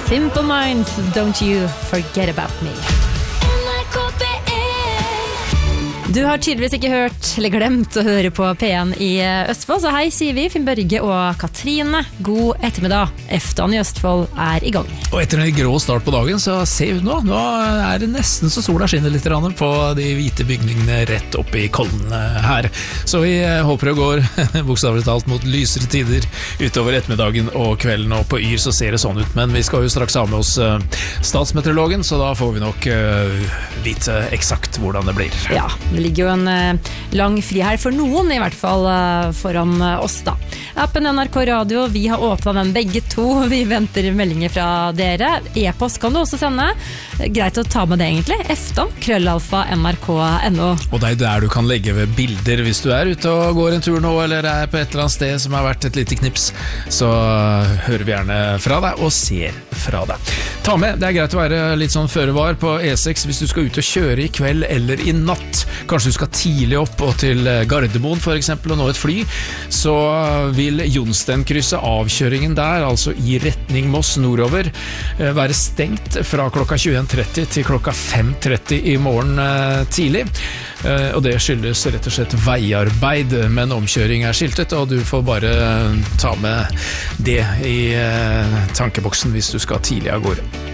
Simple Minds, Don't You Forget About Me. Du har tydeligvis ikke hørt eller glemt å høre på P1 i Østfold, så hei sier vi, Finn Børge og Katrine. God ettermiddag. Eftan i Østfold i gang. Og etter en grå start på dagen, så ser vi nå det nesten så sola skinner litt på de hvite bygningene rett oppe i kollene her. Så vi håper det går bokstavelig talt mot lysere tider utover ettermiddagen og kvelden, og på Yr så ser det sånn ut. Men vi skal jo straks ha med oss statsmeteorologen, så da får vi nok vite eksakt hvordan det blir. Ja, det ligger jo en lang frihelg for noen, i hvert fall foran oss da. Appen NRK Radio, vi har åpnet den begge to. Vi venter meldinger fra dere. E-post kan du også sende. Greit å ta med det egentlig. eftan@nrk.no. Og det der du kan legge ved bilder hvis du ute og går en tur nå, eller på et eller annet sted som har vært et lite knips. Så hører vi gjerne fra deg og ser fra deg. Ta med, det greit å være litt sånn føre-var på E6 hvis du skal ut og kjøre i kveld eller i natt. Kanskje du skal tidlig opp og til Gardermoen for eksempel og nå et fly, så vil Jonstenkrysset, avkjøringen der, altså i retning Moss nordover, være stengt fra klokka 21:30 til klokka 5:30 i morgen tidlig. Og det skyldes rett og slett veiarbeid, men omkjøring skiltet, og du får bare ta med det i tankeboksen hvis du skal tidlig av gårde.